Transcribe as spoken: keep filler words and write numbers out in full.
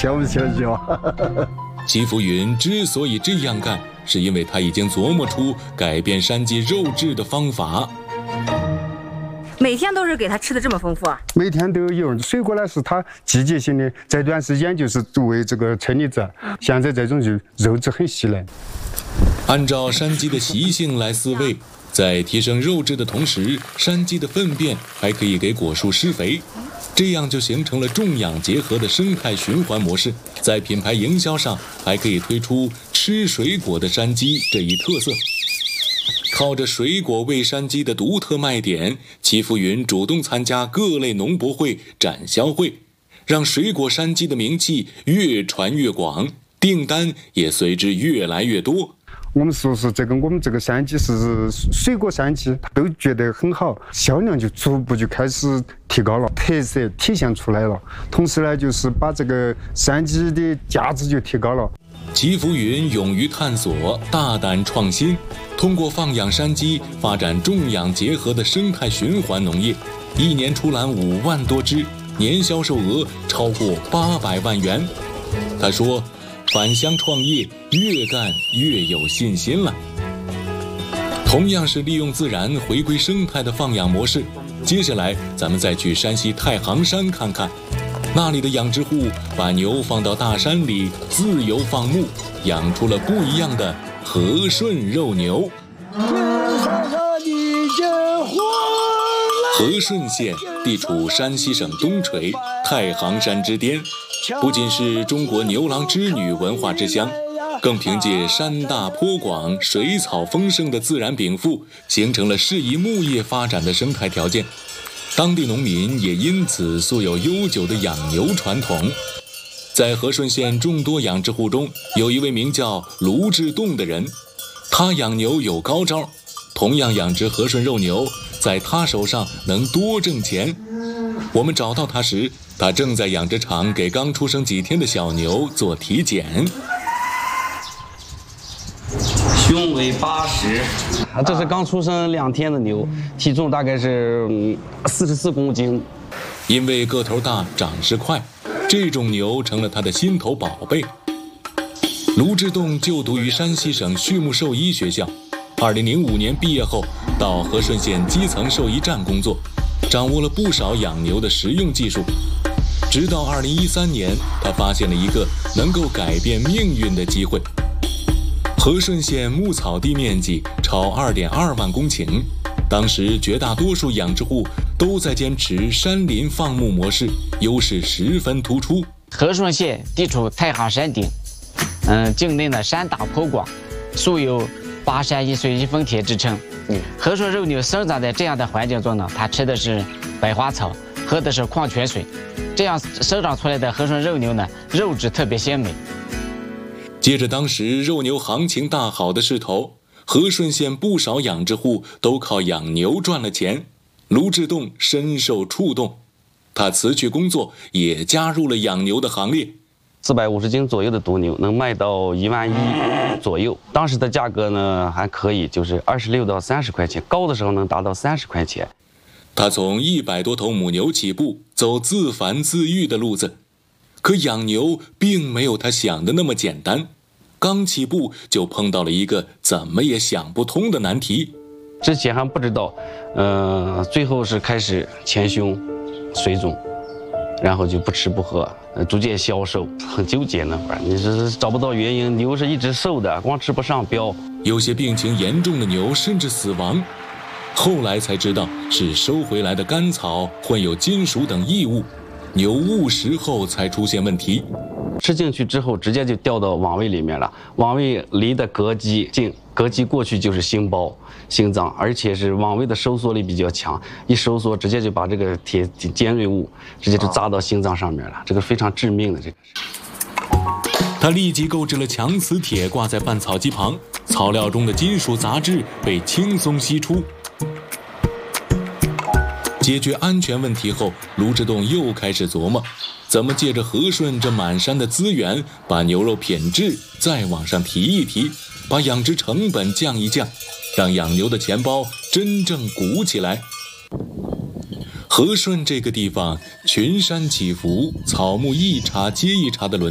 笑不笑笑？ 戚福云之所以这样干，是因为他已经琢磨出改变山鸡肉质的方法。 每天都是给它吃的这么丰富啊？ 每天都有。水果呢是它季节性的，这段时间就是作为这个车厘子，现在这种就肉质很细嫩。 按照山鸡的习性来饲喂，在提升肉质的同时，山鸡的粪便还可以给果树施肥，这样就形成了种养结合的生态循环模式。在品牌营销上，还可以推出吃水果的山鸡这一特色。靠着水果喂山鸡的独特卖点，戚福云主动参加各类农博会、展销会，让水果山鸡的名气越传越广，订单也随之越来越多。 我们说是这个我们这个山鸡是水果山鸡，都觉得很好，销量就逐步就开始提高了，特色体现出来了。同时呢，就是把这个山鸡的价值就提高了。 戚福云勇于探索，大胆创新，通过放养山鸡发展种养结合的生态循环农业，一年出栏五万多只，年销售额超过八百万元。他说，返乡创业越干越有信心了。同样是利用自然回归生态的放养模式，接下来咱们再去山西太行山看看。那里的养殖户把牛放到大山里自由放牧，养出了不一样的和顺肉牛。和顺县地处山西省东陲太行山之巅，不仅是中国牛郎织女文化之乡，更凭借山大坡广、水草丰盛的自然禀赋，形成了适宜牧业发展的生态条件。当地农民也因此素有悠久的养牛传统。在和顺县众多养殖户中，有一位名叫卢志栋的人，他养牛有高招，同样养殖和顺肉牛，在他手上能多挣钱。我们找到他时，他正在养殖场给刚出生几天的小牛做体检。 胸围八十，这是刚出生两天的牛，体重大概是四十四公斤。 因为个头大、长势快，这种牛成了他的心头宝贝。卢志栋就读于山西省畜牧兽医学校，二零零五年毕业后到和顺县基层兽医站工作，掌握了不少养牛的实用技术。直到二零一三年，他发现了一个能够改变命运的机会。和顺县牧草地面积超二点二万公顷，当时绝大多数养殖户都在坚持山林放牧模式，优势十分突出。 和顺县地处太行山顶，嗯，境内呢山大坡广，素有巴山一水一峰田之称。嗯，和顺肉牛生长在这样的环境中呢，它吃的是百花草，喝的是矿泉水，这样生长出来的和顺肉牛呢，肉质特别鲜美。 接着当时肉牛行情大好的势头，和顺县不少养殖户都靠养牛赚了钱。卢志栋深受触动，他辞去工作，也加入了养牛的行列。 四百五十斤左右的犊牛能卖到一万一左右，当时的价格呢还可以，就是二十六到三十块钱，高的时候能达到三十块钱。 他从一百多头母牛起步，走自繁自育的路子。可养牛并没有他想的那么简单，刚起步就碰到了一个怎么也想不通的难题。 之前还不知道，呃，最后是开始前胸水肿，然后就不吃不喝，逐渐消瘦，很纠结那会儿，你是找不到原因，牛是一直瘦的，光吃不上膘。 有些病情严重的牛甚至死亡，后来才知道是收回来的干草混有金属等异物。牛误食后才出现问题， 吃进去之后直接就掉到网胃里面了，网胃离的膈肌近，膈肌过去就是心包、心脏，而且是网胃的收缩力比较强，一收缩直接就把这个铁尖锐物直接就扎到心脏上面了，这个非常致命的。这个是他立即购置了强磁铁挂在拌草机旁，草料中的金属杂质被轻松吸出。解决安全问题后，卢志栋又开始琢磨，怎么借着和顺这满山的资源，把牛肉品质再往上提一提，把养殖成本降一降，让养牛的钱包真正鼓起来。和顺这个地方群山起伏，草木一茬接一茬的轮